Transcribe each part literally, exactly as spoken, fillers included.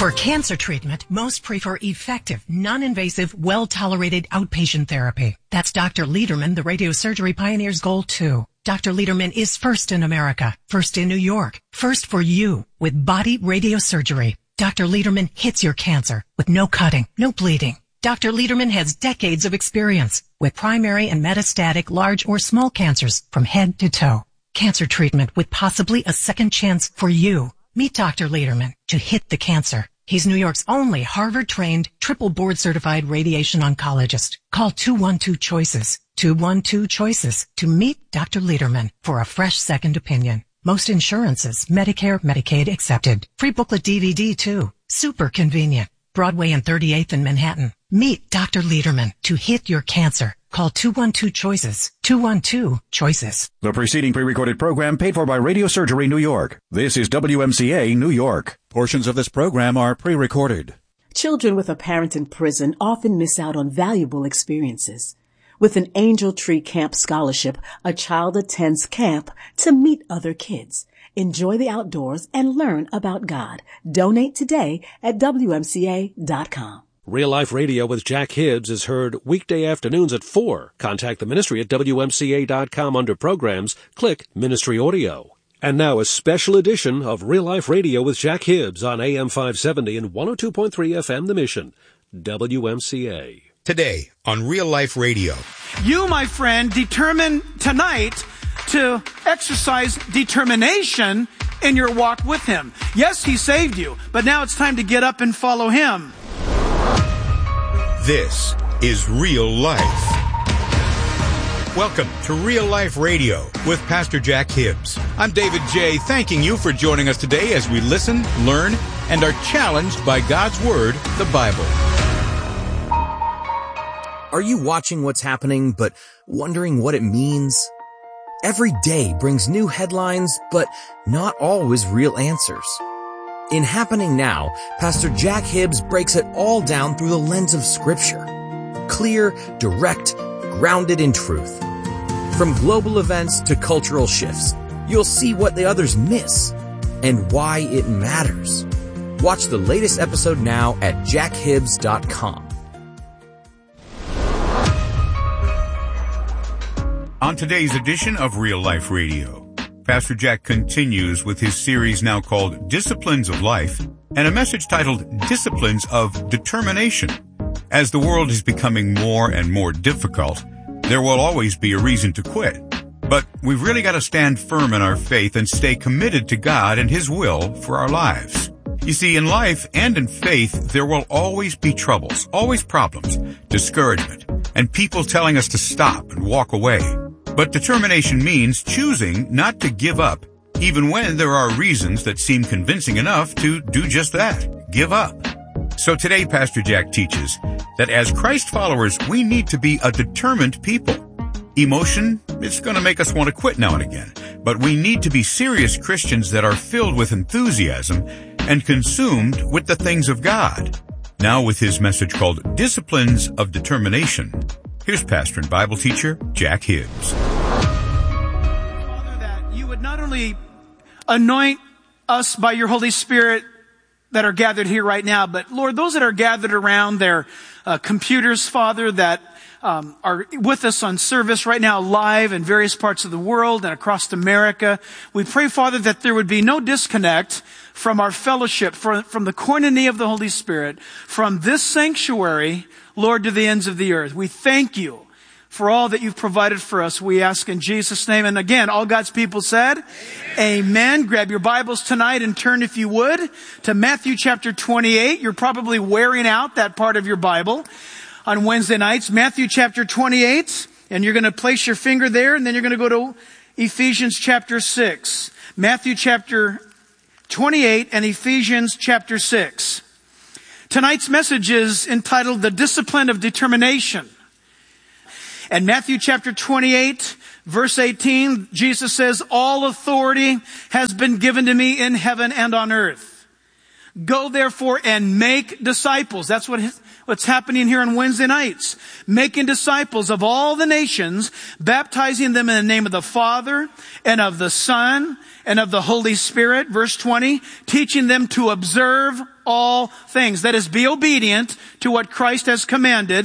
For cancer treatment, most prefer effective, non-invasive, well-tolerated outpatient therapy. That's Doctor Lederman, the radiosurgery pioneer's goal too. Doctor Lederman is first in America, first in New York, first for you with body radiosurgery. Doctor Lederman hits your cancer with no cutting, no bleeding. Doctor Lederman has decades of experience with primary and metastatic large or small cancers from head to toe. Cancer treatment with possibly a second chance for you. Meet Doctor Lederman to hit the cancer. He's New York's only Harvard-trained, triple board-certified radiation oncologist. Call two one two choices, two one two choices to meet Doctor Lederman for a fresh second opinion. Most insurances, Medicare, Medicaid accepted. Free booklet D V D too. Super convenient. Broadway and thirty-eighth in Manhattan. Meet Doctor Lederman to hit your cancer. Call two one two choices, two one two choices. The preceding pre-recorded program paid for by Radiosurgery New York. This is W M C A New York. Portions of this program are pre-recorded. Children with a parent in prison often miss out on valuable experiences. With an Angel Tree Camp scholarship, a child attends camp to meet other kids, enjoy the outdoors, and learn about God. Donate today at W M C A dot com. Real Life Radio with Jack Hibbs is heard weekday afternoons at four. Contact the ministry at W M C A dot com under Programs. Click Ministry Audio. And now a special edition of Real Life Radio with Jack Hibbs on A M five seventy and one oh two point three F M The Mission, W M C A. Today on Real Life Radio. You, my friend, determine tonight to exercise determination in your walk with Him. Yes, He saved you, but now it's time to get up and follow Him. This is Real Life. Welcome to Real Life Radio with Pastor Jack Hibbs. I'm David J., thanking you for joining us today as we listen, learn, and are challenged by God's Word, the Bible. Are you watching what's happening but wondering what it means? Every day brings new headlines, but not always real answers. In Happening Now, Pastor Jack Hibbs breaks it all down through the lens of Scripture. Clear, direct, grounded in truth. From global events to cultural shifts, you'll see what the others miss and why it matters. Watch the latest episode now at jack hibbs dot com. On today's edition of Real Life Radio, Pastor Jack continues with his series now called Disciplines of Life and a message titled Disciplines of Determination. As the world is becoming more and more difficult, there will always be a reason to quit. But we've really got to stand firm in our faith and stay committed to God and His will for our lives. You see, in life and in faith, there will always be troubles, always problems, discouragement, and people telling us to stop and walk away. But determination means choosing not to give up, even when there are reasons that seem convincing enough to do just that, give up. So today, Pastor Jack teaches that as Christ followers, we need to be a determined people. Emotion is going to make us want to quit now and again, but we need to be serious Christians that are filled with enthusiasm and consumed with the things of God. Now with his message called Disciplines of Determination, here's pastor and Bible teacher Jack Hibbs. Father, that you would not only anoint us by your Holy Spirit that are gathered here right now, but Lord, those that are gathered around their uh, computers, Father, that um, are with us on service right now live in various parts of the world and across America, we pray, Father, that there would be no disconnect from our fellowship, from, from the koinonia of the Holy Spirit, from this sanctuary, Lord, to the ends of the earth. We thank you for all that you've provided for us. We ask in Jesus' name. And again, all God's people said, Amen. Amen. Grab your Bibles tonight and turn, if you would, to Matthew chapter twenty-eight. You're probably wearing out that part of your Bible on Wednesday nights. Matthew chapter twenty-eight. And you're going to place your finger there, and then you're going to go to Ephesians chapter six. Matthew chapter twenty-eight and Ephesians chapter six. Tonight's message is entitled The Discipline of Determination. And Matthew chapter twenty-eight, verse eighteen, Jesus says, all authority has been given to me in heaven and on earth. Go therefore and make disciples. That's what what's happening here on Wednesday nights. Making disciples of all the nations, baptizing them in the name of the Father and of the Son and of the Holy Spirit. Verse twenty, teaching them to observe all things. That is, be obedient to what Christ has commanded,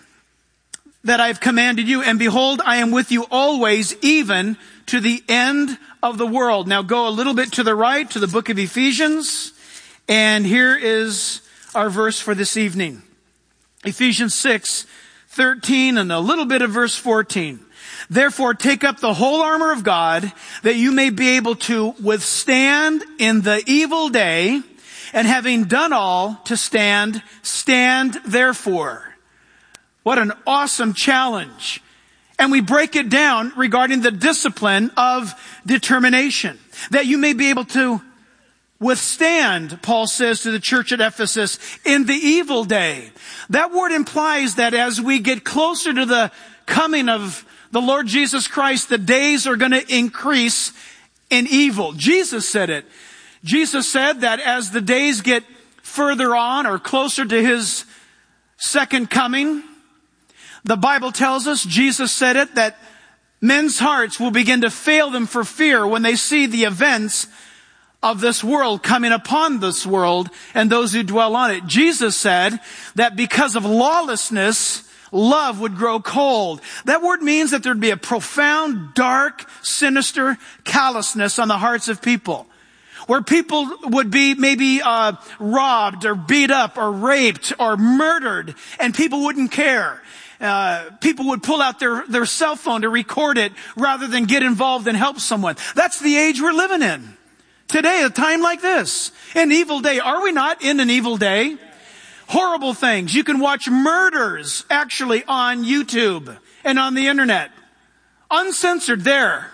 that I have commanded you. And behold, I am with you always, even to the end of the world. Now go a little bit to the right to the book of Ephesians. And here is our verse for this evening. Ephesians six thirteen and a little bit of verse fourteen. Therefore take up the whole armor of God, that you may be able to withstand in the evil day, and having done all to stand, stand therefore. What an awesome challenge. And we break it down regarding the discipline of determination, that you may be able to withstand, Paul says to the church at Ephesus, in the evil day. That word implies that as we get closer to the coming of the Lord Jesus Christ, the days are going to increase in evil. Jesus said it. Jesus said that as the days get further on or closer to his second coming, the Bible tells us, Jesus said it, that men's hearts will begin to fail them for fear when they see the events of this world coming upon this world and those who dwell on it. Jesus said that because of lawlessness, love would grow cold. That word means that there'd be a profound, dark, sinister callousness on the hearts of people, where people would be maybe uh robbed or beat up or raped or murdered, and people wouldn't care. Uh, people would pull out their, their cell phone to record it rather than get involved and help someone. That's the age we're living in. Today, a time like this, an evil day. Are we not in an evil day? Horrible things. You can watch murders actually on YouTube and on the internet. Uncensored there.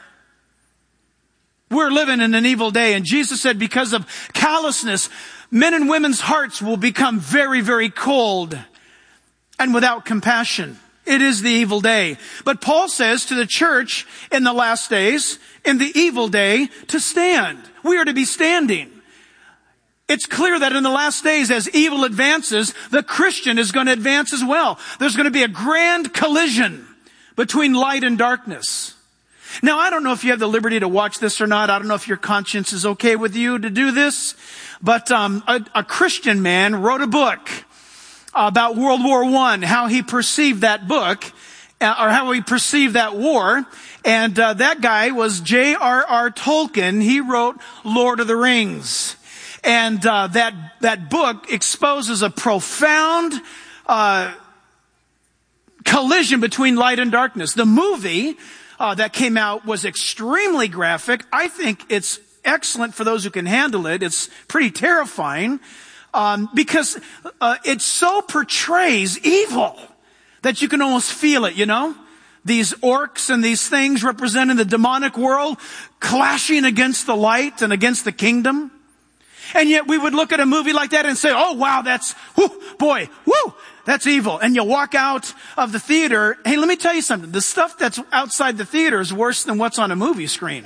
We're living in an evil day. And Jesus said because of callousness, men and women's hearts will become very, very cold and without compassion. It is the evil day. But Paul says to the church in the last days, in the evil day, to stand. We are to be standing. It's clear that in the last days, as evil advances, the Christian is going to advance as well. There's going to be a grand collision between light and darkness. Now, I don't know if you have the liberty to watch this or not. I don't know if your conscience is okay with you to do this. But um, a, a Christian man wrote a book about World War One, how he perceived that book, uh, or how he perceived that war. And uh, that guy was J R R Tolkien. He wrote Lord of the Rings. And uh, that that book exposes a profound uh collision between light and darkness. The movie uh, that came out was extremely graphic. I think it's excellent for those who can handle it. It's pretty terrifying. Um, because uh, it so portrays evil that you can almost feel it, you know? These orcs and these things representing the demonic world clashing against the light and against the kingdom. And yet we would look at a movie like that and say, oh, wow, that's, whoo, boy, whoo, that's evil. And you walk out of the theater. Hey, let me tell you something. The stuff that's outside the theater is worse than what's on a movie screen.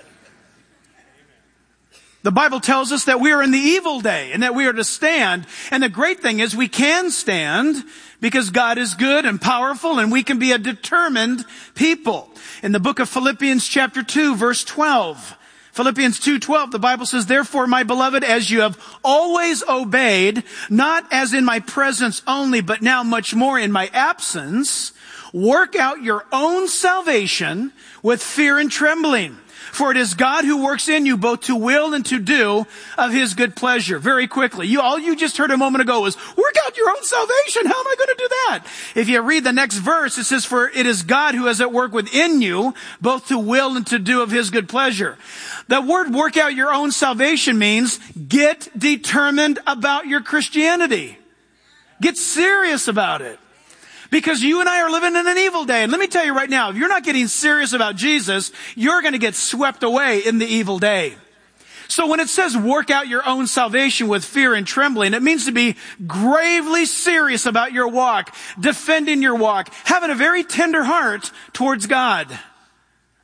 The Bible tells us that we are in the evil day and that we are to stand. And the great thing is we can stand because God is good and powerful and we can be a determined people. In the book of Philippians chapter two, verse twelve, Philippians two twelve, the Bible says, therefore, my beloved, as you have always obeyed, not as in my presence only, but now much more in my absence, work out your own salvation with fear and trembling. For it is God who works in you both to will and to do of his good pleasure. Very quickly. You, all you just heard a moment ago was, work out your own salvation. How am I going to do that? If you read the next verse, it says, for it is God who is at work within you, both to will and to do of his good pleasure. The word work out your own salvation means get determined about your Christianity. Get serious about it. Because you and I are living in an evil day. And let me tell you right now, if you're not getting serious about Jesus, you're going to get swept away in the evil day. So when it says work out your own salvation with fear and trembling, it means to be gravely serious about your walk, defending your walk, having a very tender heart towards God.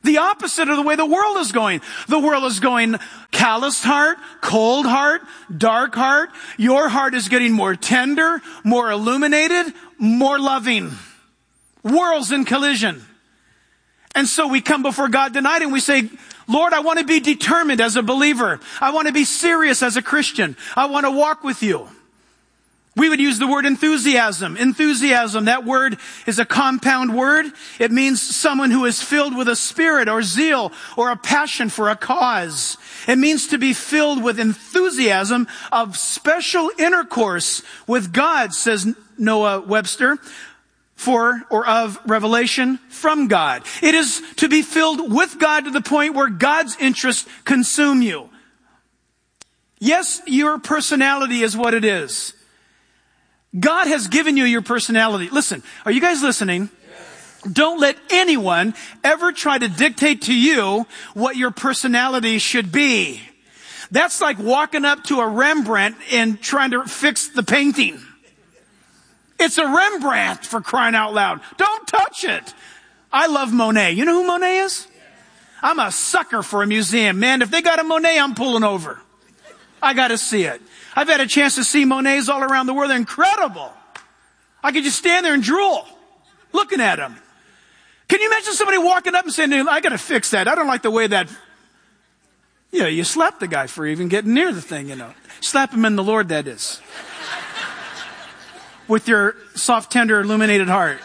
The opposite of the way the world is going. The world is going calloused heart, cold heart, dark heart. Your heart is getting more tender, more illuminated, more loving. Worlds in collision. And so we come before God tonight and we say, Lord, I want to be determined as a believer. I want to be serious as a Christian. I want to walk with you. We would use the word enthusiasm. Enthusiasm, that word is a compound word. It means someone who is filled with a spirit or zeal or a passion for a cause. It means to be filled with enthusiasm of special intercourse with God, says Noah Webster, for or of revelation from God. It is to be filled with God to the point where God's interests consume you. Yes, your personality is what it is. God has given you your personality. Listen, are you guys listening? Yes. Don't let anyone ever try to dictate to you what your personality should be. That's like walking up to a Rembrandt and trying to fix the painting. It's a Rembrandt, for crying out loud. Don't touch it. I love Monet. You know who Monet is? I'm a sucker for a museum. Man, if they got a Monet, I'm pulling over. I got to see it. I've had a chance to see Monets all around the world. They're incredible. I could just stand there and drool looking at them. Can you imagine somebody walking up and saying, I got to fix that. I don't like the way that, you know, you slap the guy for even getting near the thing, you know. Slap him in the Lord, that is. With your soft, tender, illuminated heart.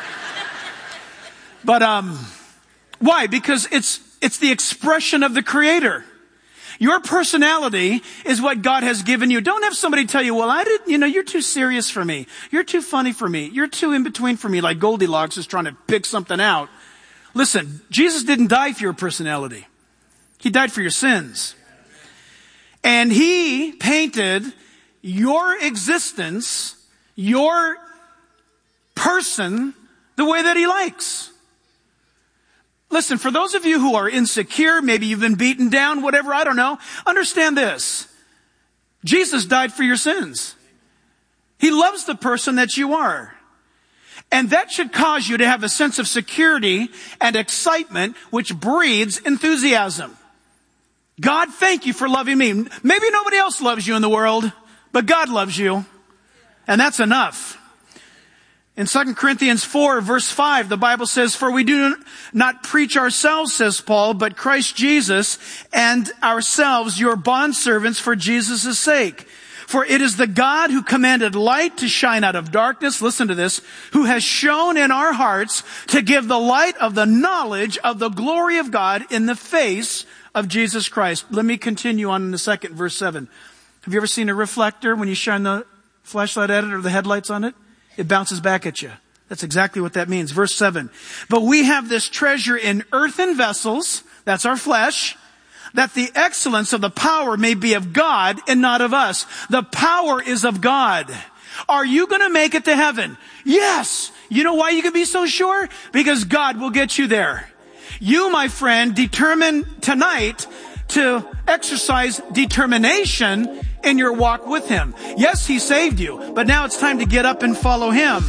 But, um, why? Because it's, it's the expression of the Creator. Your personality is what God has given you. Don't have somebody tell you, well, I didn't, you know, you're too serious for me. You're too funny for me. You're too in between for me, like Goldilocks is trying to pick something out. Listen, Jesus didn't die for your personality. He died for your sins. And he painted your existence, your person, the way that he likes. Listen, for those of you who are insecure, maybe you've been beaten down, whatever, I don't know, understand this. Jesus died for your sins. He loves the person that you are. And that should cause you to have a sense of security and excitement, which breeds enthusiasm. God, thank you for loving me. Maybe nobody else loves you in the world, but God loves you. And that's enough. In Second Corinthians four, verse five, the Bible says, for we do not preach ourselves, says Paul, but Christ Jesus and ourselves, your bondservants for Jesus' sake. For it is the God who commanded light to shine out of darkness, listen to this, who has shone in our hearts to give the light of the knowledge of the glory of God in the face of Jesus Christ. Let me continue on in a second, verse seven. Have you ever seen a reflector when you shine the flashlight at it or the headlights on it? It bounces back at you. That's exactly what that means. Verse seven. But we have this treasure in earthen vessels, that's our flesh, that the excellence of the power may be of God and not of us. The power is of God. Are you going to make it to heaven? Yes. You know why you can be so sure? Because God will get you there. You, my friend, determine tonight to exercise determination in your walk with him. Yes, he saved you, but now it's time to get up and follow him.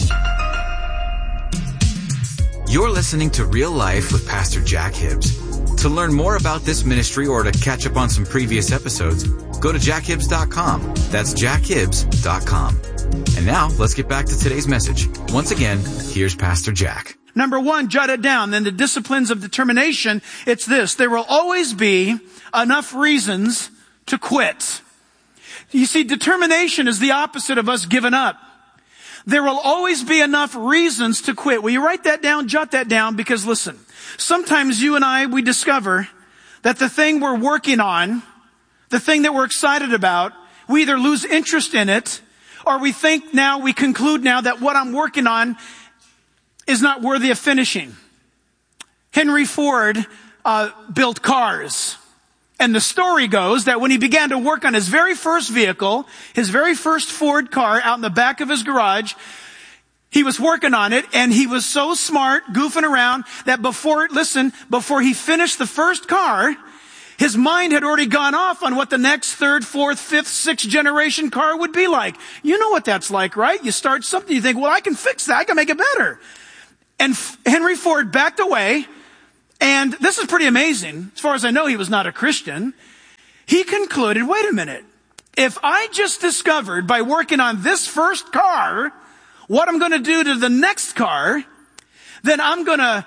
You're listening to Real Life with Pastor Jack Hibbs. To learn more about this ministry or to catch up on some previous episodes, go to jack hibbs dot com. That's jack hibbs dot com. And now, let's get back to today's message. Once again, here's Pastor Jack. Number one, jot it down. Then the disciplines of determination, it's this. There will always be enough reasons to quit. You see, determination is the opposite of us giving up. There will always be enough reasons to quit. Will you write that down? Jot that down, because listen, sometimes you and I, we discover that the thing we're working on, the thing that we're excited about, we either lose interest in it, or we think now, we conclude now that what I'm working on is not worthy of finishing. Henry Ford uh, built cars. And the story goes that when he began to work on his very first vehicle, his very first Ford car out in the back of his garage, he was working on it, and he was so smart, goofing around, that before, listen, before he finished the first car, his mind had already gone off on what the next third, fourth, fifth, sixth generation car would be like. You know what that's like, right? You start something, you think, well, I can fix that, I can make it better. And Henry Ford backed away And this is pretty amazing. As far as I know, he was not a Christian. He concluded, wait a minute. If I just discovered by working on this first car what I'm going to do to the next car, then I'm going to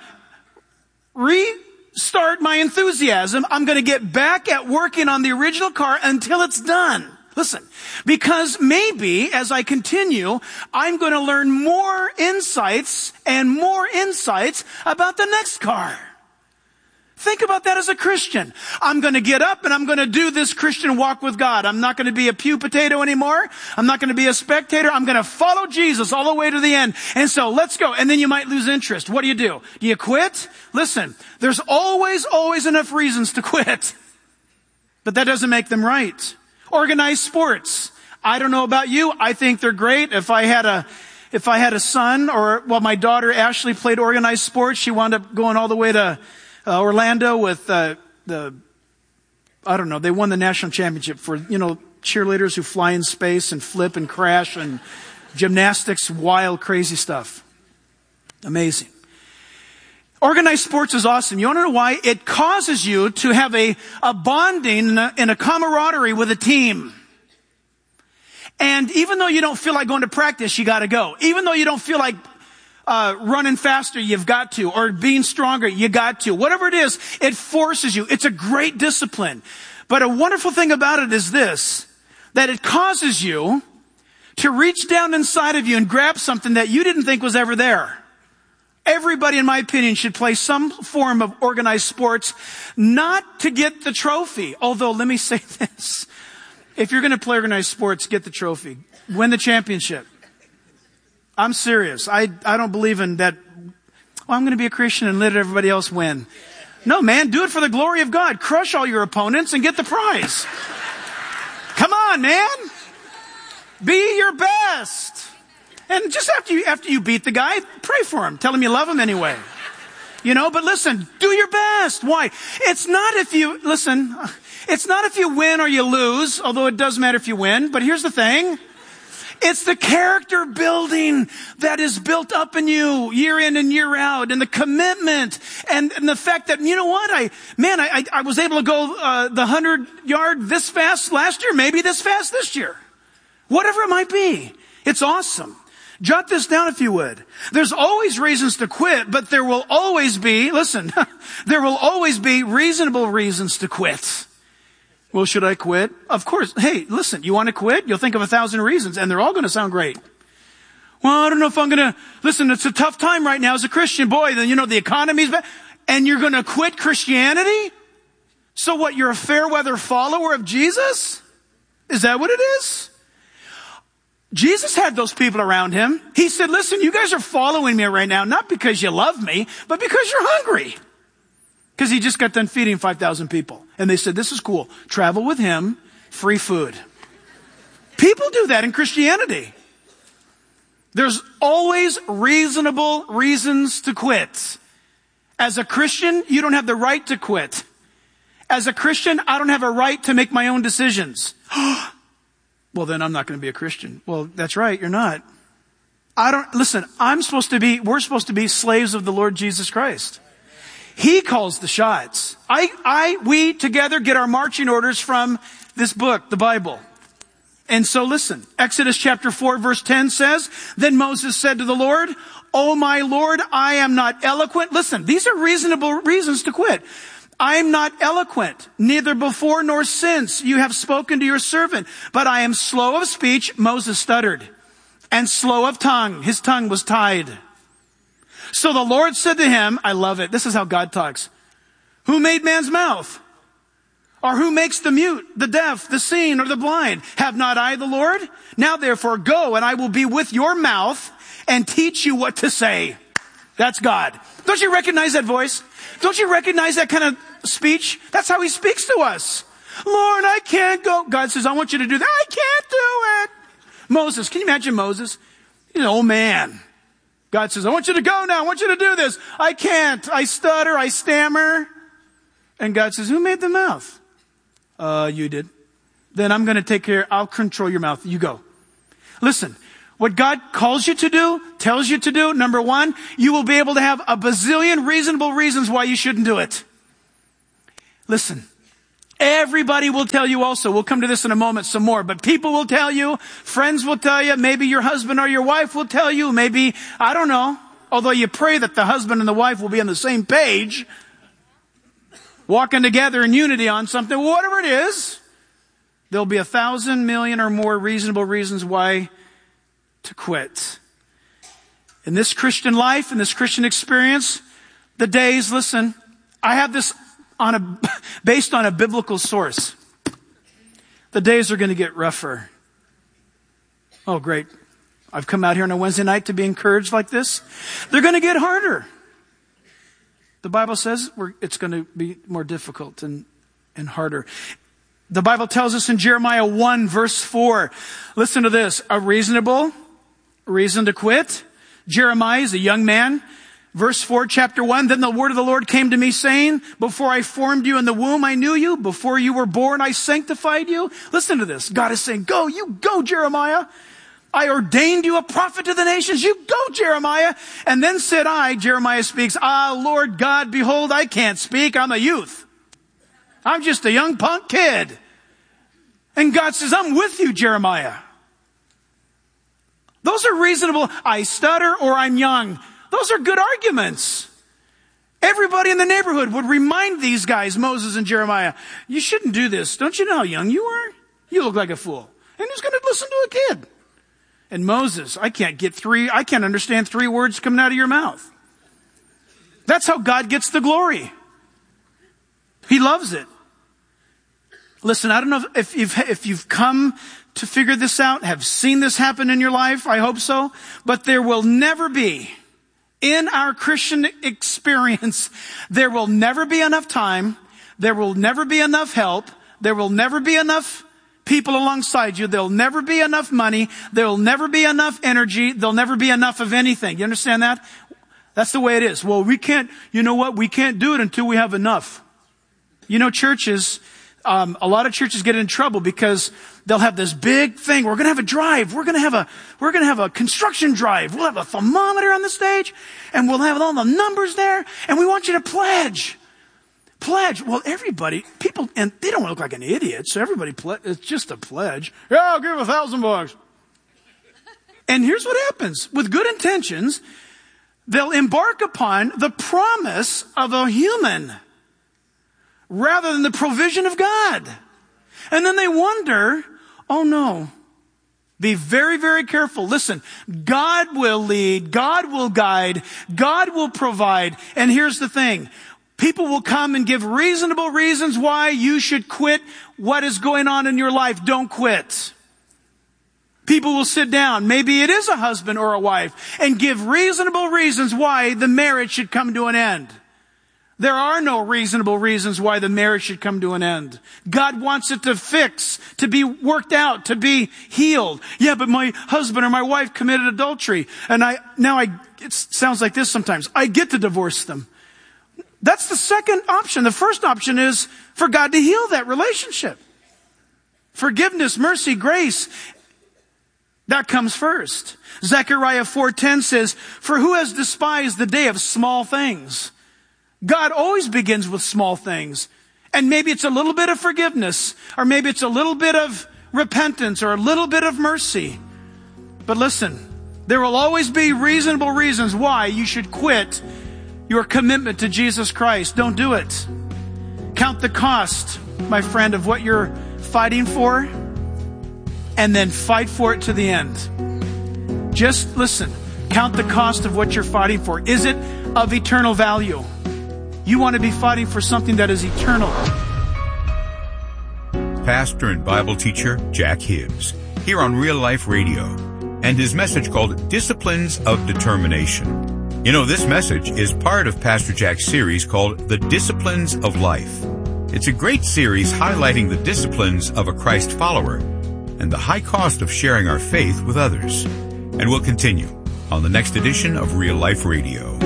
restart my enthusiasm. I'm going to get back at working on the original car until it's done. Listen, because maybe as I continue, I'm going to learn more insights and more insights about the next car. Think about that as a Christian. I'm going to get up and I'm going to do this Christian walk with God. I'm not going to be a pew potato anymore. I'm not going to be a spectator. I'm going to follow Jesus all the way to the end. And so let's go. And then you might lose interest. What do you do? Do you quit? Listen, there's always, always enough reasons to quit. But that doesn't make them right. Organized sports. I don't know about you. I think they're great. If I had a, if I had a son or, well, my daughter Ashley played organized sports. She wound up going all the way to Uh, Orlando with uh, the, I don't know, they won the national championship for, you know, cheerleaders who fly in space and flip and crash and gymnastics, wild, crazy stuff. Amazing. Organized sports is awesome. You want to know why? It causes you to have a, a bonding and a, and a camaraderie with a team. And even though you don't feel like going to practice, you got to go. Even though you don't feel like Uh, running faster, you've got to, or being stronger, you got to. Whatever it is, it forces you. It's a great discipline. But a wonderful thing about it is this, that it causes you to reach down inside of you and grab something that you didn't think was ever there. Everybody, in my opinion, should play some form of organized sports, not to get the trophy. Although, let me say this. If you're going to play organized sports, get the trophy. Win the championship. I'm serious. I, I don't believe in that, well, I'm going to be a Christian and let everybody else win. No, man, do it for the glory of God. Crush all your opponents and get the prize. Come on, man. Be your best. And just after you, after you beat the guy, pray for him. Tell him you love him anyway. You know, but listen, do your best. Why? It's not if you, listen, it's not if you win or you lose, although it does matter if you win. But here's the thing. It's the character building that is built up in you year in and year out, and the commitment and, and the fact that, you know what, I, man, I, I, I was able to go, uh, the hundred yard this fast last year, maybe this fast this year. Whatever it might be. It's awesome. Jot this down if you would. There's always reasons to quit, but there will always be, listen, there will always be reasonable reasons to quit. Well, should I quit? Of course. Hey, listen, you want to quit? You'll think of a thousand reasons, and they're all going to sound great. Well, I don't know if I'm going to, listen, it's a tough time right now as a Christian. Boy, then, you know, the economy's bad. And you're going to quit Christianity? So what, you're a fair weather follower of Jesus? Is that what it is? Jesus had those people around him. He said, listen, you guys are following me right now, not because you love me, but because you're hungry. Because he just got done feeding five thousand people. And they said, this is cool. Travel with him, free food. People do that in Christianity. There's always reasonable reasons to quit. As a Christian, you don't have the right to quit. As a Christian, I don't have a right to make my own decisions. Well, then I'm not going to be a Christian. Well, that's right. You're not. I don't, listen, I'm supposed to be, we're supposed to be slaves of the Lord Jesus Christ. He calls the shots. I, I, we together get our marching orders from this book, the Bible. And so listen, Exodus chapter four verse ten says, then Moses said to the Lord, oh my Lord, I am not eloquent. Listen, these are reasonable reasons to quit. I am not eloquent, neither before nor since you have spoken to your servant, but I am slow of speech. Moses stuttered, and slow of tongue. His tongue was tied. So the Lord said to him, I love it. This is how God talks. Who made man's mouth? Or who makes the mute, the deaf, the seeing, or the blind? Have not I the Lord? Now therefore go, and I will be with your mouth and teach you what to say. That's God. Don't you recognize that voice? Don't you recognize that kind of speech? That's how he speaks to us. Lord, I can't go. God says, I want you to do that. I can't do it. Moses, can you imagine Moses? He's an old man. God says, I want you to go now. I want you to do this. I can't. I stutter. I stammer. And God says, who made the mouth? Uh, you did. Then I'm going to take care. I'll control your mouth. You go. Listen, What God calls you to do, tells you to do, number one, you will be able to have a bazillion reasonable reasons why you shouldn't do it. Listen, everybody will tell you also, we'll come to this in a moment some more, but people will tell you, friends will tell you, maybe your husband or your wife will tell you, maybe, I don't know, although you pray that the husband and the wife will be on the same page, walking together in unity on something, whatever it is, there'll be a thousand million or more reasonable reasons why to quit. In this Christian life, in this Christian experience, the days, listen, I have this on a, based on a biblical source. The days are going to get rougher. Oh, great. I've come out here on a Wednesday night to be encouraged like this. They're going to get harder. The Bible says we're, it's going to be more difficult and, and harder. The Bible tells us in Jeremiah one verse four, listen to this, a reasonable reason to quit. Jeremiah is a young man. Verse four, chapter one, then the word of the Lord came to me saying, before I formed you in the womb, I knew you. Before you were born, I sanctified you. Listen to this. God is saying, go, you go, Jeremiah. I ordained you a prophet to the nations. You go, Jeremiah. And then said I, Jeremiah speaks, ah, Lord God, behold, I can't speak. I'm a youth. I'm just a young punk kid. And God says, I'm with you, Jeremiah. Those are reasonable. I stutter or I'm young. Those are good arguments. Everybody in the neighborhood would remind these guys, Moses and Jeremiah, you shouldn't do this. Don't you know how young you are? You look like a fool. And who's going to listen to a kid? And Moses, I can't get three, I can't understand three words coming out of your mouth. That's how God gets the glory. He loves it. Listen, I don't know if you've, if you've come to figure this out, have seen this happen in your life. I hope so. But there will never be, in our Christian experience, there will never be enough time. There will never be enough help. There will never be enough people alongside you. There'll never be enough money. There'll never be enough energy. There'll never be enough of anything. You understand that? That's the way it is. Well, we can't, you know what? We can't do it until we have enough. You know, churches, um, a lot of churches get in trouble because they'll have this big thing. We're going to have a drive. We're going to have a, we're going to have a construction drive. We'll have a thermometer on the stage and we'll have all the numbers there. And we want you to pledge. Pledge. Well, everybody, people, and they don't look like an idiot. So everybody, ple- it's just a pledge. Yeah, I'll give a thousand bucks. And here's what happens. With good intentions, they'll embark upon the promise of a human rather than the provision of God. And then they wonder, oh no, be very, very careful. Listen, God will lead, God will guide, God will provide. And here's the thing. People will come and give reasonable reasons why you should quit what is going on in your life. Don't quit. People will sit down, maybe it is a husband or a wife, and give reasonable reasons why the marriage should come to an end. There are no reasonable reasons why the marriage should come to an end. God wants it to fix, to be worked out, to be healed. Yeah, but my husband or my wife committed adultery, and I now I it sounds like this sometimes. I get to divorce them. That's the second option. The first option is for God to heal that relationship. Forgiveness, mercy, grace, that comes first. Zechariah four ten says, for who has despised the day of small things? God always begins with small things. And maybe it's a little bit of forgiveness, or maybe it's a little bit of repentance, or a little bit of mercy. But listen, there will always be reasonable reasons why you should quit your commitment to Jesus Christ. Don't do it. Count the cost, my friend, of what you're fighting for, and then fight for it to the end. Just listen. Count the cost of what you're fighting for. Is it of eternal value? You want to be fighting for something that is eternal. Pastor and Bible teacher Jack Hibbs, here on Real Life Radio, and his message called Disciplines of Determination. You know, this message is part of Pastor Jack's series called The Disciplines of Life. It's a great series highlighting the disciplines of a Christ follower and the high cost of sharing our faith with others. And we'll continue on the next edition of Real Life Radio.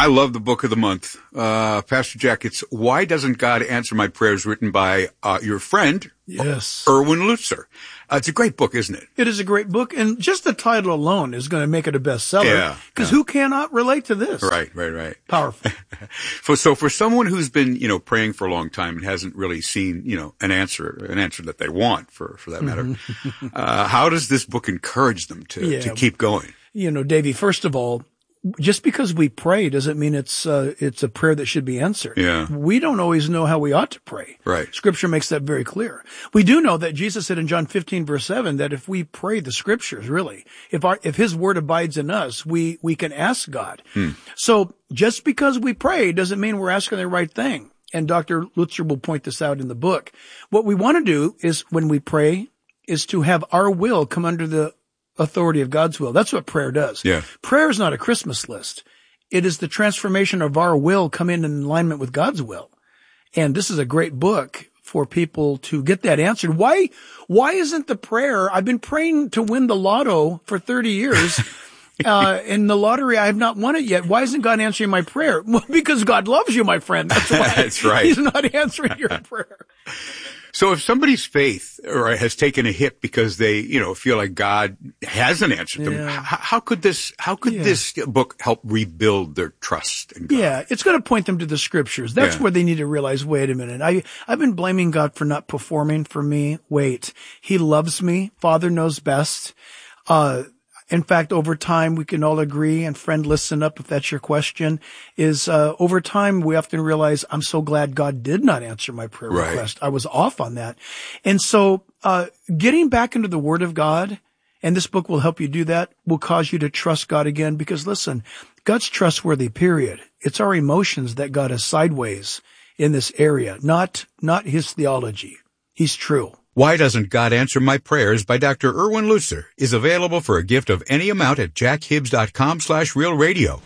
I love the book of the month. Uh, Pastor Jack, it's Why Doesn't God Answer My Prayers, written by uh, your friend, yes, Erwin Lutzer. Uh, it's a great book, isn't it? It is a great book, and just the title alone is going to make it a bestseller. Yeah. Because yeah. who cannot relate to this? Right, right, right. Powerful. for, so for someone who's been, you know, praying for a long time and hasn't really seen, you know, an answer, an answer that they want, for, for that matter, uh, how does this book encourage them to, yeah. to keep going? You know, Davey, first of all, just because we pray doesn't mean it's uh, it's a prayer that should be answered. Yeah. We don't always know how we ought to pray. Right. Scripture makes that very clear. We do know that Jesus said in John fifteen verse seven that if we pray the Scriptures, really, if our if His Word abides in us, we we can ask God. Hmm. So just because we pray doesn't mean we're asking the right thing. And Doctor Lutzer will point this out in the book. What we want to do is when we pray is to have our will come under the authority of God's will. That's what prayer does. Yeah. Prayer is not a Christmas list. It is the transformation of our will come in in alignment with God's will. And this is a great book for people to get that answered. Why, why isn't the prayer, I've been praying to win the lotto for thirty years. Uh, in the lottery, I have not won it yet. Why isn't God answering my prayer? Well, because God loves you, my friend. That's why. That's right. He's not answering your prayer. So if somebody's faith or has taken a hit because they, you know, feel like God hasn't answered them, Yeah. how, how could this, how could Yeah. this book help rebuild their trust in God? Yeah, it's going to point them to the Scriptures. That's Yeah. where they need to realize, wait a minute, I, I've been blaming God for not performing for me. Wait, He loves me. Father knows best. Uh, In fact, over time, we can all agree, and friend, listen up if that's your question, is uh over time, we often realize, I'm so glad God did not answer my prayer Right. request. I was off on that. And so uh getting back into the Word of God, and this book will help you do that, will cause you to trust God again, because listen, God's trustworthy, period. It's our emotions that got us sideways in this area, not not His theology. He's true. Why Doesn't God Answer My Prayers by Doctor Erwin Lutzer is available for a gift of any amount at jackhibbs.com slash real radio.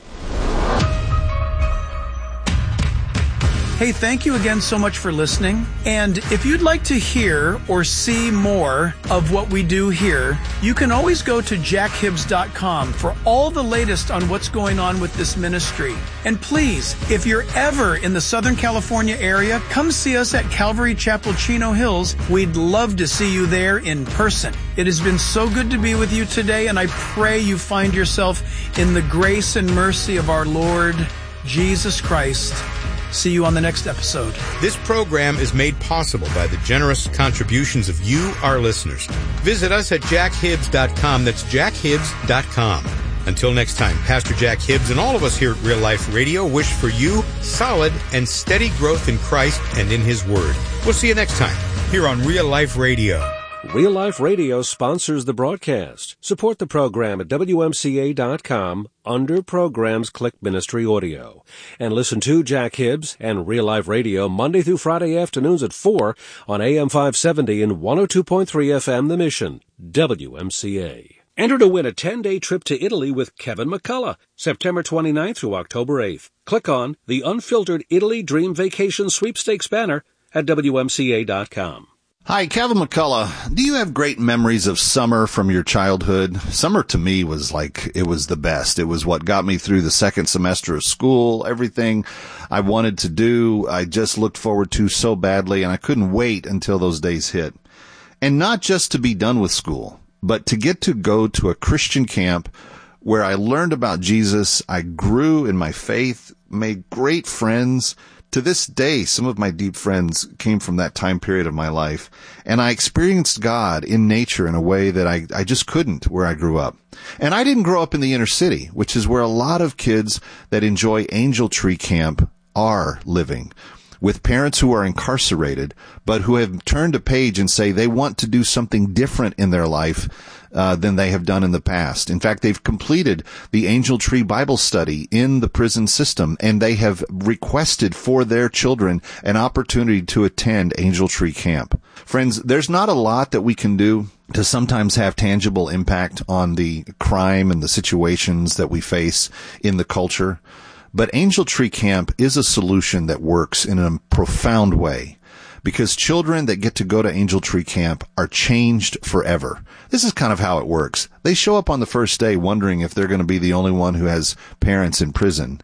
Hey, thank you again so much for listening. And if you'd like to hear or see more of what we do here, you can always go to jack hibbs dot com for all the latest on what's going on with this ministry. And please, if you're ever in the Southern California area, come see us at Calvary Chapel, Chino Hills. We'd love to see you there in person. It has been so good to be with you today, and I pray you find yourself in the grace and mercy of our Lord Jesus Christ. See you on the next episode. This program is made possible by the generous contributions of you, our listeners. Visit us at jack hibbs dot com. That's jack hibbs dot com. Until next time, Pastor Jack Hibbs and all of us here at Real Life Radio wish for you solid and steady growth in Christ and in His Word. We'll see you next time here on Real Life Radio. Real Life Radio sponsors the broadcast. Support the program at W M C A dot com. Under Programs, click Ministry Audio. And listen to Jack Hibbs and Real Life Radio Monday through Friday afternoons at four on A M five seventy and one oh two point three F M The Mission, W M C A. Enter to win a ten-day trip to Italy with Kevin McCullough, September twenty-ninth through October eighth. Click on the Unfiltered Italy Dream Vacation Sweepstakes banner at W M C A dot com. Hi, Kevin McCullough. Do you have great memories of summer from your childhood? Summer to me was like, it was the best. It was what got me through the second semester of school. Everything I wanted to do, I just looked forward to so badly, and I couldn't wait until those days hit. And not just to be done with school, but to get to go to a Christian camp where I learned about Jesus. I grew in my faith, made great friends. To this day, some of my deep friends came from that time period of my life, and I experienced God in nature in a way that I, I just couldn't where I grew up. And I didn't grow up in the inner city, which is where a lot of kids that enjoy Angel Tree Camp are living, with parents who are incarcerated, but who have turned a page and say they want to do something different in their life Uh, than they have done in the past. In fact, they've completed the Angel Tree Bible study in the prison system, and they have requested for their children an opportunity to attend Angel Tree Camp. Friends, there's not a lot that we can do to sometimes have tangible impact on the crime and the situations that we face in the culture, but Angel Tree Camp is a solution that works in a profound way, because children that get to go to Angel Tree Camp are changed forever. This is kind of how it works. They show up on the first day wondering if they're going to be the only one who has parents in prison.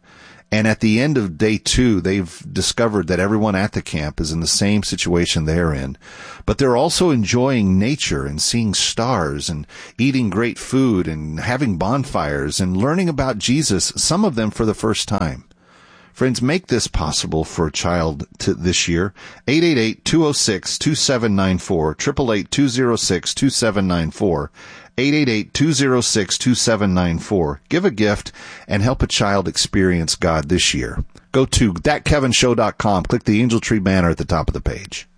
And at the end of day two, they've discovered that everyone at the camp is in the same situation they're in. But they're also enjoying nature and seeing stars and eating great food and having bonfires and learning about Jesus, some of them for the first time. Friends, make this possible for a child to this year. eight eight eight, two oh six, two seven nine four, eight eight eight, two oh six, two seven nine four, eight eight eight, two oh six, two seven nine four. Give a gift and help a child experience God this year. Go to that kevin show dot com. Click the Angel Tree banner at the top of the page.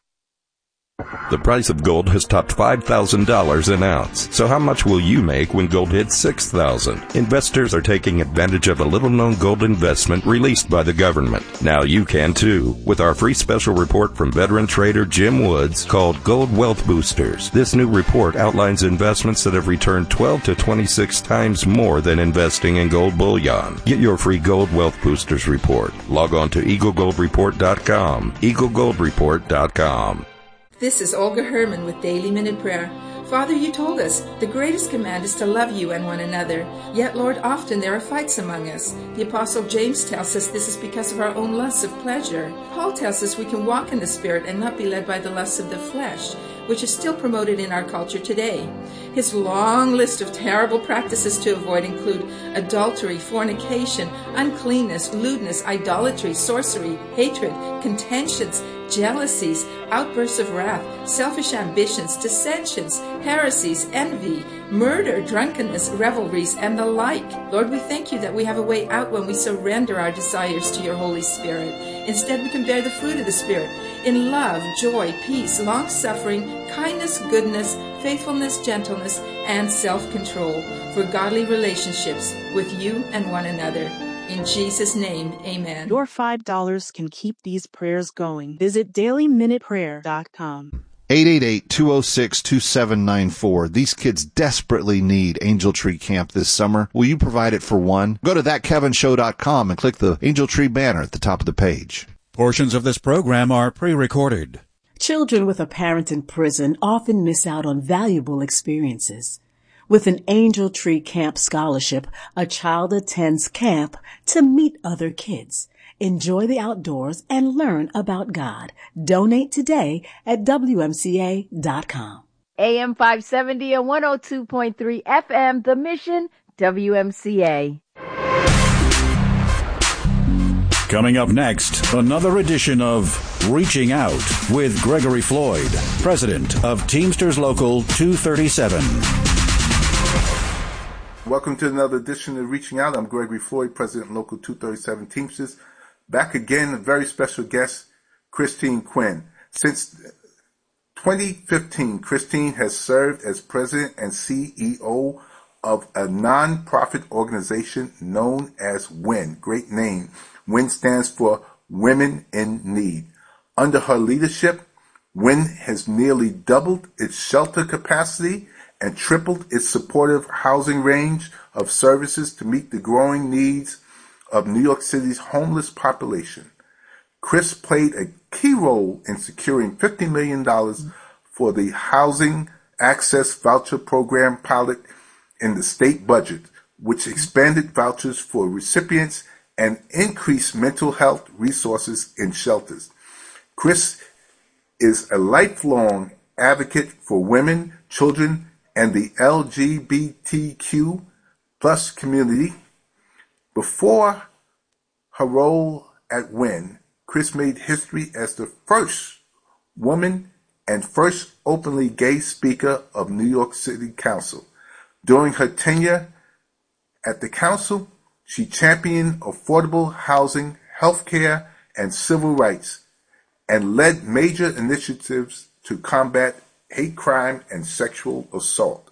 The price of gold has topped five thousand dollars an ounce. So how much will you make when gold hits six thousand dollars? Investors are taking advantage of a little-known gold investment released by the government. Now you can too, with our free special report from veteran trader Jim Woods called Gold Wealth Boosters. This new report outlines investments that have returned twelve to twenty-six times more than investing in gold bullion. Get your free Gold Wealth Boosters report. Log on to eagle gold report dot com. eagle gold report dot com. This is Olga Herman with Daily Minute Prayer. Father, you told us the greatest command is to love you and one another. Yet, Lord, often there are fights among us. The Apostle James tells us this is because of our own lusts of pleasure. Paul tells us we can walk in the Spirit and not be led by the lusts of the flesh, which is still promoted in our culture today. His long list of terrible practices to avoid include adultery, fornication, uncleanness, lewdness, idolatry, sorcery, hatred, contentions, jealousies, outbursts of wrath, selfish ambitions, dissensions, heresies, envy, murder, drunkenness, revelries, and the like. Lord, we thank you that we have a way out when we surrender our desires to your Holy Spirit. Instead, we can bear the fruit of the Spirit in love, joy, peace, long-suffering, kindness, goodness, faithfulness, gentleness, and self-control for godly relationships with you and one another. In Jesus' name, amen. Your five dollars can keep these prayers going. Visit daily minute prayer dot com. eight eight eight, two oh six, two seven nine four. These kids desperately need Angel Tree Camp this summer. Will you provide it for one? Go to that kevin show dot com and click the Angel Tree banner at the top of the page. Portions of this program are pre-recorded. Children with a parent in prison often miss out on valuable experiences. With an Angel Tree Camp scholarship, a child attends camp to meet other kids, enjoy the outdoors, and learn about God. Donate today at W M C A dot com. A M five seventy and one oh two point three F M, The Mission, W M C A. Coming up next, another edition of Reaching Out with Gregory Floyd, president of Teamsters Local two thirty-seven. Welcome to another edition of Reaching Out. I'm Gregory Floyd, President of Local two thirty-seven Teamsters. Back again, a very special guest, Christine Quinn. Since twenty fifteen, Christine has served as President and C E O of a non-profit organization known as WIN. Great name. WIN stands for Women in Need. Under her leadership, WIN has nearly doubled its shelter capacity and tripled its supportive housing range of services to meet the growing needs of New York City's homeless population. Chris played a key role in securing fifty million dollars for the Housing Access Voucher Program pilot in the state budget, which expanded vouchers for recipients and increased mental health resources in shelters. Chris is a lifelong advocate for women, children, and the L G B T Q plus community. Before her role at WIN, Chris made history as the first woman and first openly gay speaker of New York City Council. During her tenure at the council, she championed affordable housing, healthcare, and civil rights, and led major initiatives to combat hate crime and sexual assault.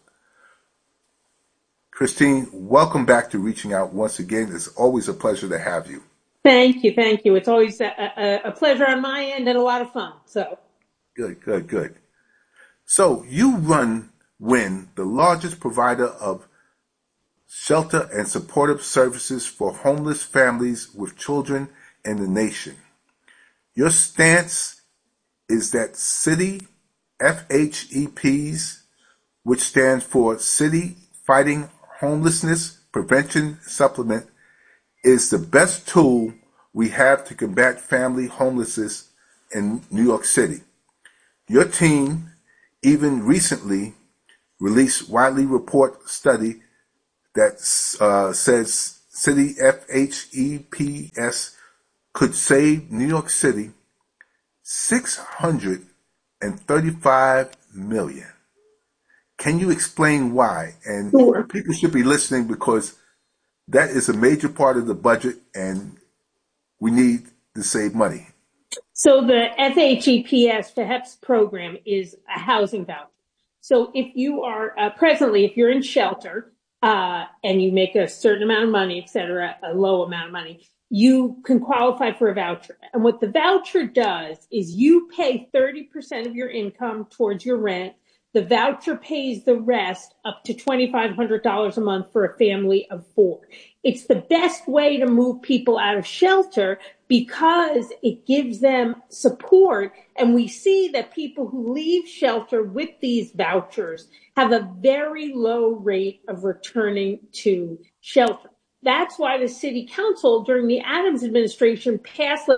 Christine, welcome back to Reaching Out once again. It's always a pleasure to have you. Thank you, thank you. It's always a, a, a pleasure on my end and a lot of fun. So good, good, good. So you run WIN, the largest provider of shelter and supportive services for homeless families with children in the nation. Your stance is that city F H E Ps, which stands for City Fighting Homelessness Prevention Supplement, is the best tool we have to combat family homelessness in New York City. Your team even recently released widely reported study that uh, says city F H E P S could save New York City six hundred thirty-five million dollars. Can you explain why? And Sure. People should be listening because that is a major part of the budget and we need to save money. So the F H E P S, the H E P S program, is a housing voucher. So if you are uh, presently, if you're in shelter uh, and you make a certain amount of money, et cetera, a low amount of money, you can qualify for a voucher. And what the voucher does is you pay thirty percent of your income towards your rent. The voucher pays the rest up to twenty-five hundred dollars a month for a family of four. It's the best way to move people out of shelter because it gives them support. And we see that people who leave shelter with these vouchers have a very low rate of returning to shelter. That's why the city council during the Adams administration passed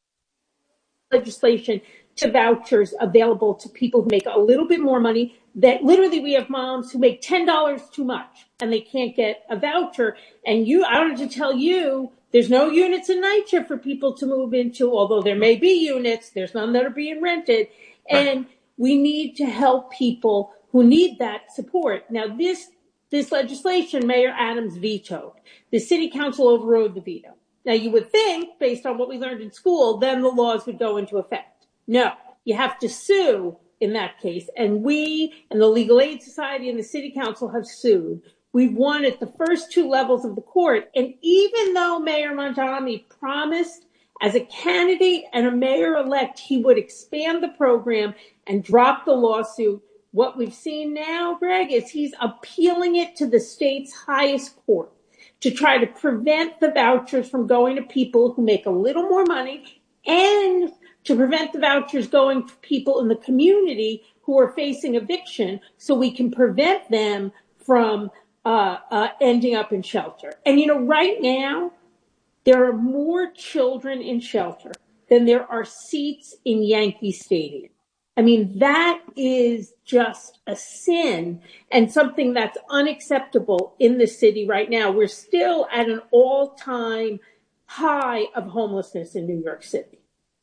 legislation to vouchers available to people who make a little bit more money. That literally we have moms who make ten dollars too much and they can't get a voucher. And you, I don't have to tell you, there's no units in NYCHA for people to move into, although there may be units, there's none that are being rented. And we need to help people who need that support. Now this, this legislation, Mayor Adams vetoed. The city council overrode the veto. Now you would think, based on what we learned in school, then the laws would go into effect. No, you have to sue in that case. And we and the Legal Aid Society and the City Council have sued. We've won at the first two levels of the court. And even though Mayor Mamdani promised as a candidate and a mayor-elect he would expand the program and drop the lawsuit, what we've seen now, Greg, is he's appealing it to the state's highest court to try to prevent the vouchers from going to people who make a little more money and to prevent the vouchers going to people in the community who are facing eviction so we can prevent them from uh, uh, ending up in shelter. And, you know, right now, there are more children in shelter than there are seats in Yankee Stadium. I mean, that is just a sin and something that's unacceptable in the city right now. We're still at an all-time high of homelessness in New York City.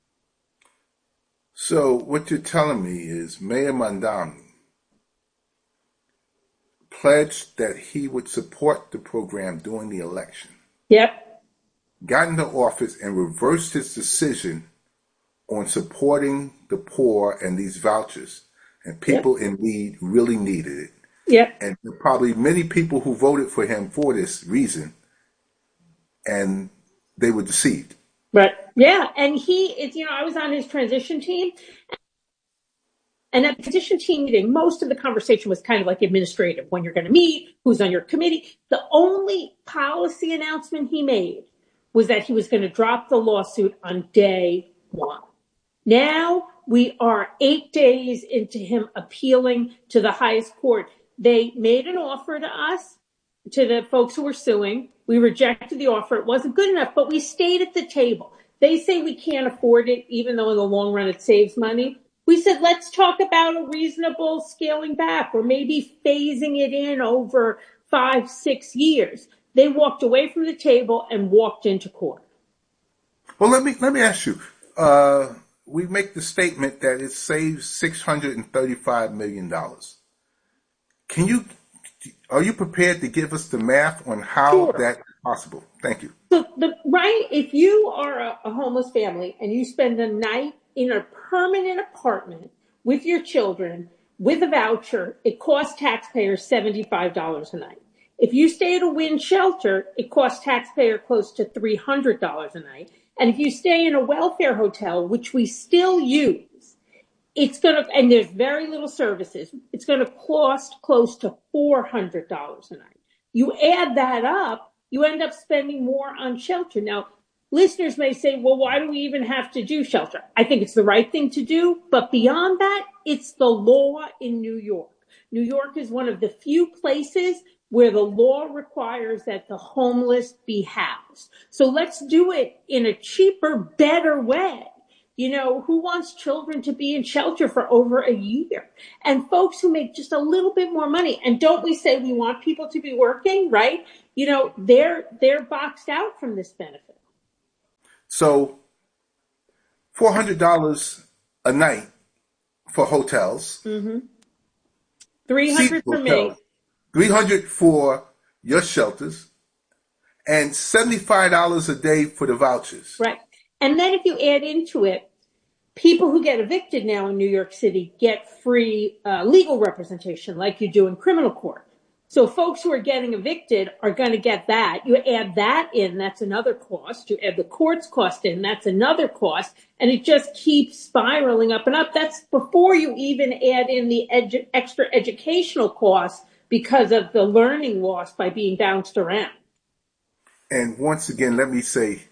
So what you're telling me is Mayor Mamdani pledged that he would support the program during the election. Yep. Got into office and reversed his decision on supporting the poor and these vouchers. And people yep. in need really needed it. Yep. And there are probably many people who voted for him for this reason. And they were deceived. Right. Yeah. And he is, you know, I was on his transition team. And at the transition team meeting, most of the conversation was kind of like administrative, when you're going to meet, who's on your committee. The only policy announcement he made was that he was going to drop the lawsuit on day one. Now we are eight days into him appealing to the highest court. They made an offer to us, to the folks who were suing. We rejected the offer. It wasn't good enough, but we stayed at the table. They say we can't afford it, even though in the long run it saves money. We said, let's talk about a reasonable scaling back or maybe phasing it in over five, six years. They walked away from the table and walked into court. Well, let me, let me ask you, uh, we make the statement that it saves six hundred thirty-five million dollars. Can you, are you prepared to give us the math on how Sure. that's possible? Thank you. So the, right, if you are a, a homeless family and you spend a night in a permanent apartment with your children with a voucher, it costs taxpayers seventy-five dollars a night. If you stay at a Wynn shelter, it costs taxpayer close to three hundred dollars a night. And if you stay in a welfare hotel, which we still use, it's going to, and there's very little services, it's going to cost close to four hundred dollars a night. You add that up, you end up spending more on shelter. Now, listeners may say, well, why do we even have to do shelter? I think it's the right thing to do. But beyond that, it's the law in New York. New York is one of the few places where the law requires that the homeless be housed. So let's do it in a cheaper, better way. You know, who wants children to be in shelter for over a year? And folks who make just a little bit more money. And don't we say we want people to be working, right? You know, they're they're boxed out from this benefit. So four hundred dollars a night for hotels. Mm-hmm. three hundred dollars for me. three hundred dollars for your shelters. And seventy-five dollars a day for the vouchers. Right. And then if you add into it, people who get evicted now in New York City get free uh, legal representation like you do in criminal court. So folks who are getting evicted are going to get that. You add that in, that's another cost. You add the court's cost in, that's another cost. And it just keeps spiraling up and up. That's before you even add in the edu- extra educational costs because of the learning loss by being bounced around. And once again, let me say,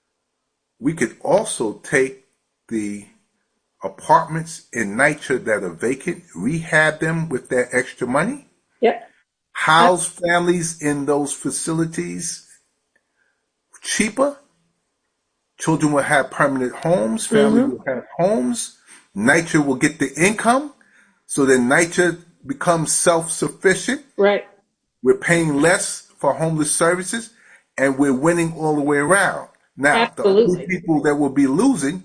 we could also take the apartments in NYCHA that are vacant, rehab them with that extra money. Yep. House families in those facilities cheaper. Children will have permanent homes. Families mm-hmm. will have homes. NYCHA will get the income. So then NYCHA becomes self-sufficient. Right. We're paying less for homeless services, and we're winning all the way around. Now, Absolutely. the only people that will be losing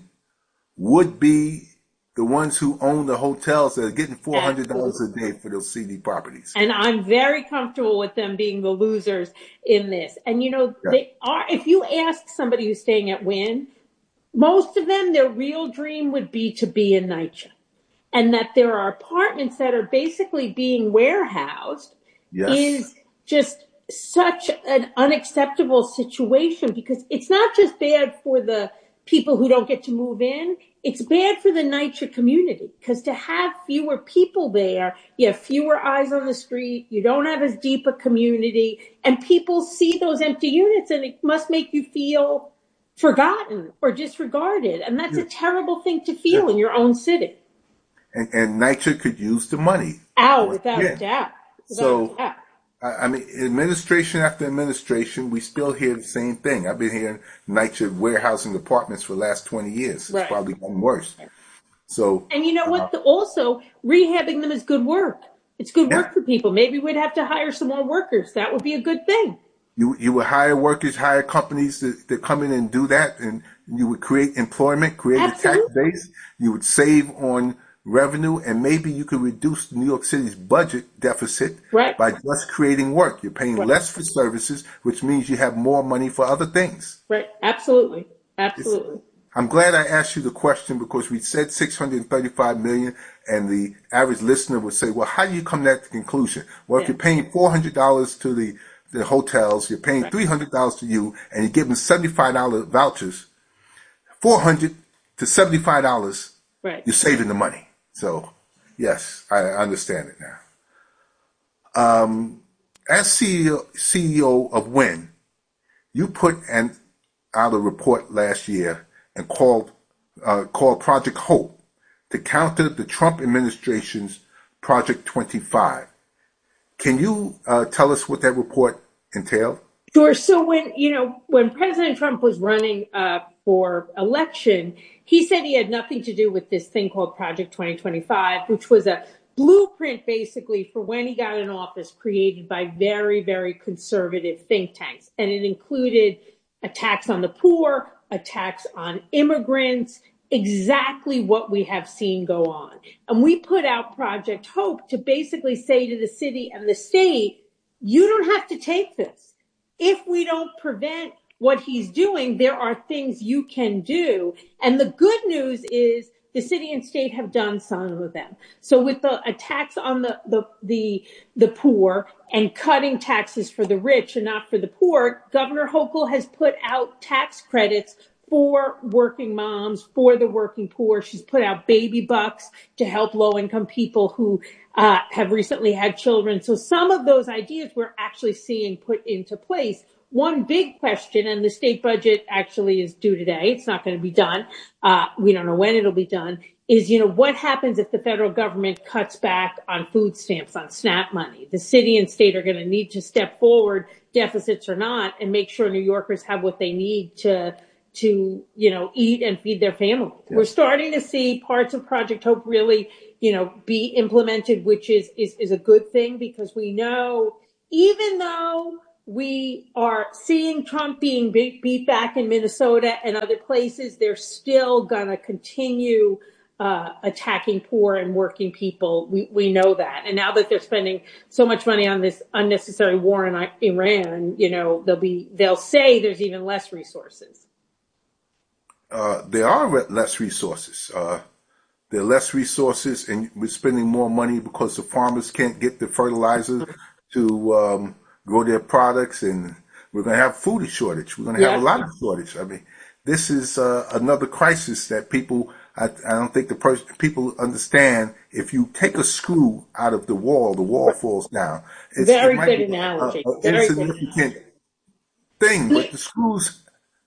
would be the ones who own the hotels that are getting four hundred dollars Absolutely. A day for those C D properties. And I'm very comfortable with them being the losers in this. And, you know, yeah. they are. If you ask somebody who's staying at Wynn, most of them, their real dream would be to be in NYCHA. And that there are apartments that are basically being warehoused yes. is just such an unacceptable situation, because it's not just bad for the people who don't get to move in. It's bad for the NYCHA community, because to have fewer people there, you have fewer eyes on the street, you don't have as deep a community, and people see those empty units and it must make you feel forgotten or disregarded. And that's yeah. a terrible thing to feel yeah. in your own city. And, and NYCHA could use the money. Oh, without yeah. a doubt. Without so, a doubt. I mean, administration after administration, we still hear the same thing. I've been hearing NYCHA warehousing apartments for the last twenty years. It's right. probably gotten worse. So, and you know what? Uh, also, rehabbing them is good work. It's good yeah. work for people. Maybe we'd have to hire some more workers. That would be a good thing. You you would hire workers, hire companies that, that come in and do that, and you would create employment, create Absolutely. a tax base. You would save on revenue, and maybe you could reduce New York City's budget deficit right. by just creating work. You're paying right. less for services, which means you have more money for other things. Right. Absolutely. Absolutely. It's, I'm glad I asked you the question, because we said six hundred thirty-five million dollars, and the average listener would say, well, how do you come to that conclusion? Well, yeah. if you're paying four hundred dollars to the, the hotels, you're paying right. three hundred dollars to you, and you're giving seventy-five dollars vouchers, four hundred dollars to seventy-five dollars, right. you're saving the money. So, yes, I understand it now. Um, as C E O, C E O of Wynn, you put an, out a report last year and called uh, called Project Hope to counter the Trump administration's Project twenty-five. Can you uh, tell us what that report entailed? Sure. So when, you know, when President Trump was running uh, for election, he said he had nothing to do with this thing called Project twenty twenty-five, which was a blueprint basically for when he got in office, created by very, very conservative think tanks. And it included a tax on the poor, a tax on immigrants, exactly what we have seen go on. And we put out Project Hope to basically say to the city and the state, you don't have to take this. If we don't prevent what he's doing, there are things you can do. And the good news is the city and state have done some of them. So with the a tax on the, the, the, the poor and cutting taxes for the rich and not for the poor, Governor Hochul has put out tax credits for working moms, for the working poor. She's put out baby bucks to help low-income people who uh, have recently had children. So some of those ideas we're actually seeing put into place. One big question, and the state budget actually is due today, it's not going to be done, uh, we don't know when it'll be done, is, you know, what happens if the federal government cuts back on food stamps, on SNAP money? The city and state are going to need to step forward, deficits or not, and make sure New Yorkers have what they need to, to, you know, eat and feed their family. Yeah. We're starting to see parts of Project Hope really, you know, be implemented, which is, is, is a good thing, because we know, even though we are seeing Trump being beat, beat back in Minnesota and other places, they're still going to continue uh, attacking poor and working people. We, we know that. And now that they're spending so much money on this unnecessary war in Iran, you know, they'll be, they'll say there's even less resources. Uh, there are less resources. Uh, there are less resources, and we're spending more money because the farmers can't get the fertilizer to um, grow their products, and we're going to have food shortage. We're going to have yeah. a lot of shortage. I mean, this is uh, another crisis that people, I, I don't think the person, people understand. If you take a screw out of the wall, the wall falls down. It's, Very it good analogy. An Very insignificant good. thing, but the screws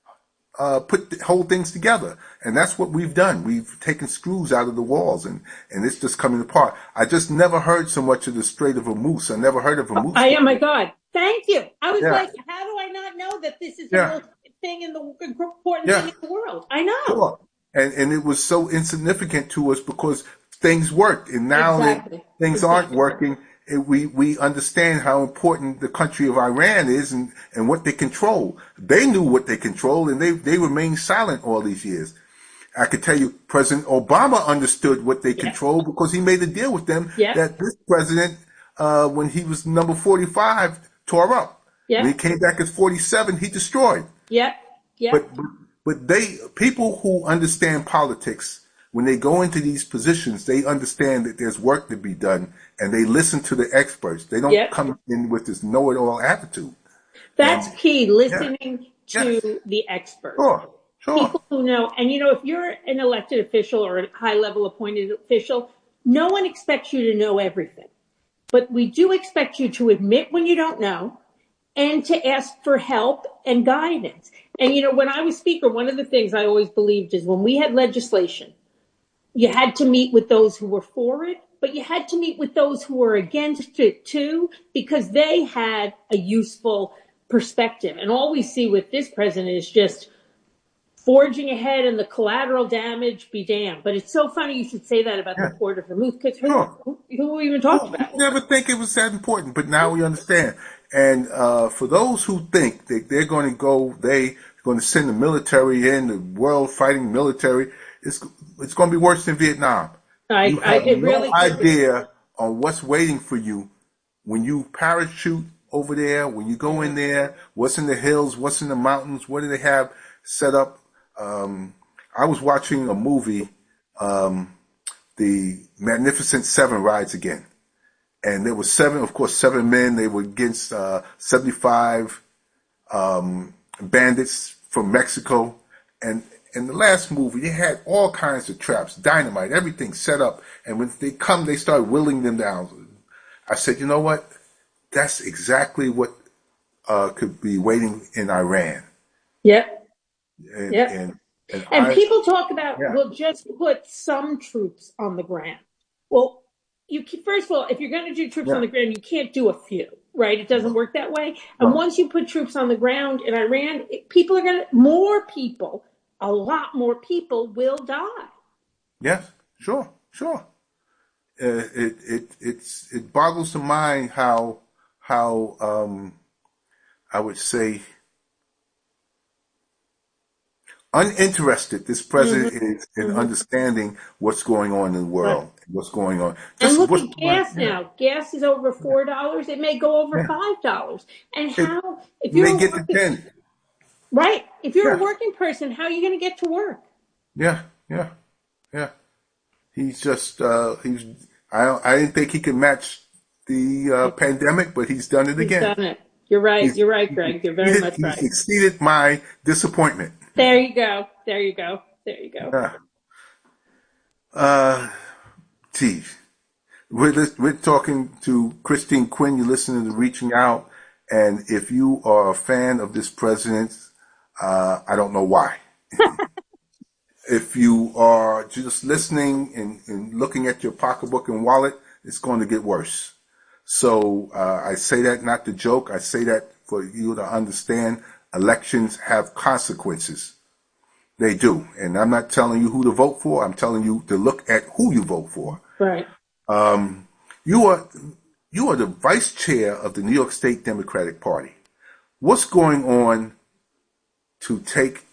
uh, put the whole things together. And that's what we've done. We've taken screws out of the walls, and, and it's just coming apart. I just never heard so much of the Strait of Hormuz. I never heard of Hormuz. I, oh my God. Thank you. I was yeah. like, how do I not know that this is yeah. the most thing in the important yeah. thing in the world? I know. Sure. And and it was so insignificant to us because things worked, and now exactly. that things exactly. aren't working, it, we we understand how important the country of Iran is, and, and what they control. They knew what they control, and they they remained silent all these years. I could tell you, President Obama understood what they yeah. controlled because he made a deal with them yeah. that this president, uh, when he was number forty-five, tore up. Yeah. When he came back as forty-seven, he destroyed. Yeah. Yeah. But, but but they people who understand politics, when they go into these positions, they understand that there's work to be done, and they listen to the experts. They don't yep. come in with this know-it-all attitude. That's and, yeah. key. Listening yeah. to yes. the experts. Sure. Sure. People who know. And you know, if you're an elected official or a high-level appointed official, no one expects you to know everything. But we do expect you to admit when you don't know, and to ask for help and guidance. And, you know, when I was speaker, one of the things I always believed is when we had legislation, you had to meet with those who were for it, but you had to meet with those who were against it too, because they had a useful perspective. And all we see with this president is just forging ahead, and the collateral damage be damned. But it's so funny you should say that about yeah. the Port of Hormuz, because who, sure. who, who are we even talking well, about? We never think it was that important, but now we understand. And uh, for those who think that they're going to go, they're going to send the military in, the world fighting military, it's it's going to be worse than Vietnam. I, you have I, it no really idea on what's waiting for you when you parachute over there, when you go in there, what's in the hills, what's in the mountains, what do they have set up. Um, I was watching a movie, um, The Magnificent Seven Rides Again. And there were seven, of course, seven men. They were against uh, seventy-five um, bandits from Mexico. And in the last movie, they had all kinds of traps, dynamite, everything set up. And when they come, they start whittling them down. I said, you know what? That's exactly what uh, could be waiting in Iran. Yep. And, yep. and, and, and I, people talk about, yeah. well, just put some troops on the ground. Well, you can, first of all, if you're going to do troops yeah. on the ground, you can't do a few, right? It doesn't work that way. And no. once you put troops on the ground in Iran, it, people are going to, more people, a lot more people will die. Yes, sure, sure. Uh, it it it's it boggles the mind how how um I would say uninterested this president mm-hmm. is in mm-hmm. understanding what's going on in the world, right. what's going on. Just and look what's at gas going, now. Yeah. Gas is over four dollars. It may go over yeah. five dollars. And how? It, if you're may get working, to ten. Right. If you're yeah. a working person, how are you going to get to work? Yeah, yeah, yeah. He's just uh, he's. I I didn't think he could match the uh, pandemic, but he's done it he's again. Done it. You're right. He's, You're right, Greg. You're very he's, much he's right. He's exceeded my disappointment. There you go. There you go. There you go. Uh, uh gee, we're we're talking to Christine Quinn. You're listening to Reaching Out, and if you are a fan of this president, uh, I don't know why. if you are just listening and, and looking at your pocketbook and wallet, it's going to get worse. So uh, I say that not to joke. I say that for you to understand elections have consequences. They do. And I'm not telling you who to vote for. I'm telling you to look at who you vote for. Right. Um, you are you are the vice chair of the New York State Democratic Party. What's going on to take